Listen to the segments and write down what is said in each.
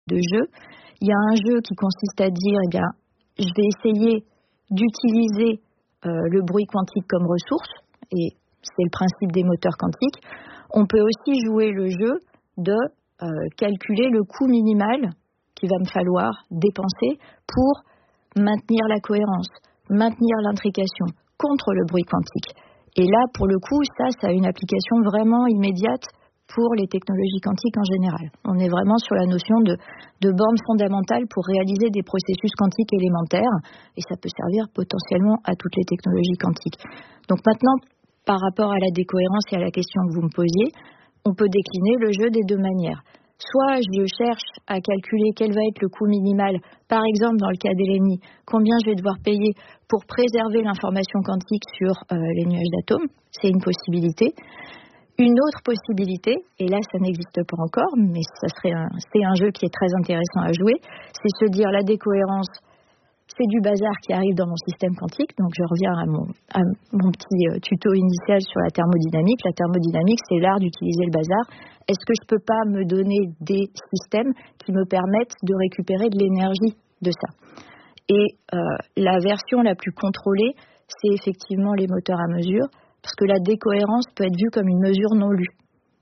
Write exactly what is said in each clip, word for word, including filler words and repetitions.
de jeu. Il y a un jeu qui consiste à dire, eh bien, je vais essayer d'utiliser euh, le bruit quantique comme ressource, et c'est le principe des moteurs quantiques. On peut aussi jouer le jeu de euh, calculer le coût minimal qu'il va me falloir dépenser pour maintenir la cohérence, maintenir l'intrication contre le bruit quantique. Et là, pour le coup, ça, ça a une application vraiment immédiate pour les technologies quantiques en général. On est vraiment sur la notion de, de borne fondamentale pour réaliser des processus quantiques élémentaires, et ça peut servir potentiellement à toutes les technologies quantiques. Donc maintenant, par rapport à la décohérence et à la question que vous me posiez, on peut décliner le jeu des deux manières. Soit je cherche à calculer quel va être le coût minimal, par exemple dans le cas d'Eleni, combien je vais devoir payer pour préserver l'information quantique sur euh, les nuages d'atomes, c'est une possibilité. Une autre possibilité, et là ça n'existe pas encore, mais ça serait un, c'est un jeu qui est très intéressant à jouer, c'est se dire la décohérence, c'est du bazar qui arrive dans mon système quantique. Donc je reviens à mon, à mon petit tuto initial sur la thermodynamique. La thermodynamique, c'est l'art d'utiliser le bazar. Est-ce que je ne peux pas me donner des systèmes qui me permettent de récupérer de l'énergie de ça? Et euh, la version la plus contrôlée, c'est effectivement les moteurs à mesure, parce que la décohérence peut être vue comme une mesure non lue.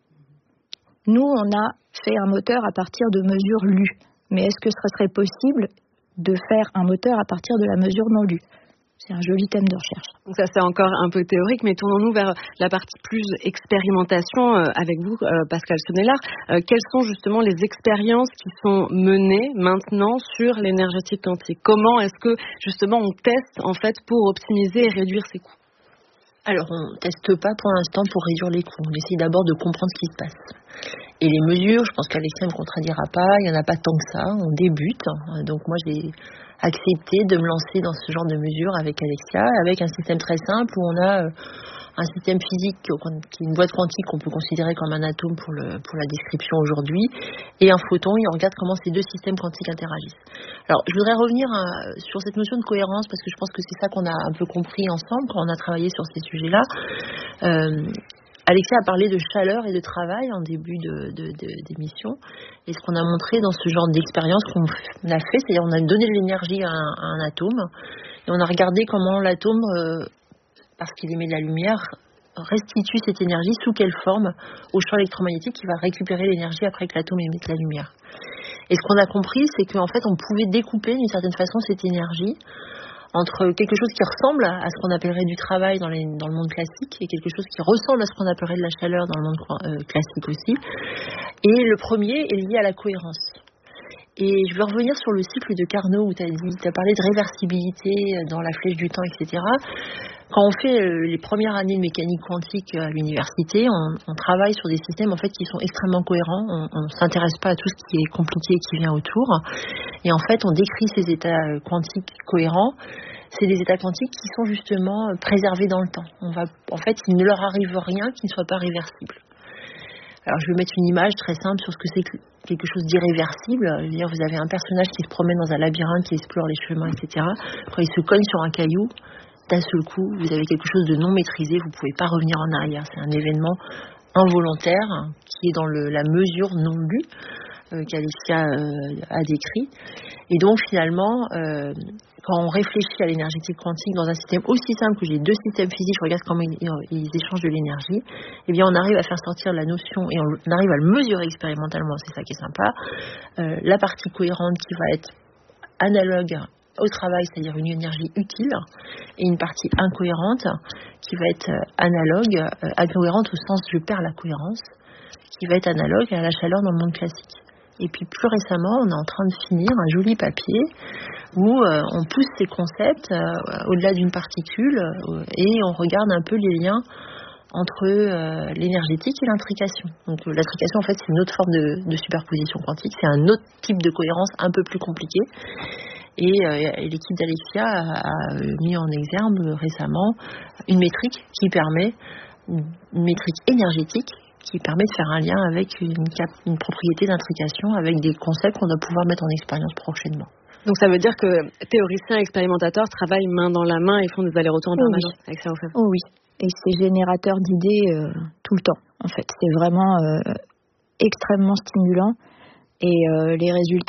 Nous, on a fait un moteur à partir de mesures lues. Mais est-ce que ce serait possible de faire un moteur à partir de la mesure non lue? C'est un joli thème de recherche. Donc ça, c'est encore un peu théorique, mais tournons-nous vers la partie plus expérimentation euh, avec vous, euh, Pascal Sonnellard. Euh, quelles sont justement les expériences qui sont menées maintenant sur l'énergétique quantique? Comment est-ce que justement on teste en fait pour optimiser et réduire ses coûts? Alors, on ne teste pas pour l'instant pour réduire les coûts. On essaie d'abord de comprendre ce qui se passe. Et les mesures, je pense qu'Alexia ne me contredira pas, il n'y en a pas tant que ça. On débute. Donc moi, j'ai accepté de me lancer dans ce genre de mesures avec Alexia, avec un système très simple où on a un système physique qui est une boîte quantique qu'on peut considérer comme un atome pour, le, pour la description aujourd'hui, et un photon, et on regarde comment ces deux systèmes quantiques interagissent. Alors, je voudrais revenir à, sur cette notion de cohérence, parce que je pense que c'est ça qu'on a un peu compris ensemble quand on a travaillé sur ces sujets-là. Euh, Alexia a parlé de chaleur et de travail en début de, de, de, d'émission, et ce qu'on a montré dans ce genre d'expérience qu'on a fait, c'est-à-dire on a donné de l'énergie à un, à un atome, et on a regardé comment l'atome... Euh, parce qu'il émet de la lumière, restitue cette énergie sous quelle forme au champ électromagnétique qui va récupérer l'énergie après que l'atome émette la lumière. Et ce qu'on a compris, c'est qu'en fait, on pouvait découper d'une certaine façon cette énergie entre quelque chose qui ressemble à ce qu'on appellerait du travail dans, les, dans le monde classique et quelque chose qui ressemble à ce qu'on appellerait de la chaleur dans le monde euh, classique aussi. Et le premier est lié à la cohérence. Et je veux revenir sur le cycle de Carnot où tu as dit, tu as parlé de réversibilité dans la flèche du temps, et cetera. Quand on fait les premières années de mécanique quantique à l'université, on, on travaille sur des systèmes en fait qui sont extrêmement cohérents. On ne s'intéresse pas à tout ce qui est compliqué et qui vient autour. Et en fait, on décrit ces états quantiques cohérents. C'est des états quantiques qui sont justement préservés dans le temps. On va, en fait, il ne leur arrive rien qui ne soit pas réversible. Alors, je vais mettre une image très simple sur ce que c'est que quelque chose d'irréversible. Je veux dire, vous avez un personnage qui se promène dans un labyrinthe, qui explore les chemins, et cetera. Quand il se cogne sur un caillou, d'un seul coup, vous avez quelque chose de non maîtrisé, vous ne pouvez pas revenir en arrière. C'est un événement involontaire qui est dans le, la mesure non lue euh, qu'Alexia euh, a décrit. Et donc, finalement... Euh, quand on réfléchit à l'énergétique quantique dans un système aussi simple que j'ai deux systèmes physiques, je regarde comment ils, ils échangent de l'énergie, eh bien on arrive à faire sortir la notion et on arrive à le mesurer expérimentalement, c'est ça qui est sympa. Euh, la partie cohérente qui va être analogue au travail, c'est-à-dire une énergie utile, et une partie incohérente qui va être analogue, euh, incohérente au sens je perds la cohérence, qui va être analogue à la chaleur dans le monde classique. Et puis plus récemment, on est en train de finir un joli papier où euh, on pousse ces concepts euh, au-delà d'une particule euh, et on regarde un peu les liens entre euh, l'énergétique et l'intrication. Donc euh, l'intrication, en fait, c'est une autre forme de, de superposition quantique, c'est un autre type de cohérence un peu plus compliqué. Et, euh, et l'équipe d'Alexia a, a mis en exergue récemment une métrique qui permet, une métrique énergétique, qui permet de faire un lien avec une, une propriété d'intrication, avec des concepts qu'on va pouvoir mettre en expérience prochainement. Donc ça veut dire que théoriciens et expérimentateurs travaillent main dans la main et font des allers-retours en oh permanence oui. avec ça, en fait. Oh oui, et c'est générateur d'idées euh, tout le temps, en fait. C'est vraiment euh, extrêmement stimulant et euh, les résultats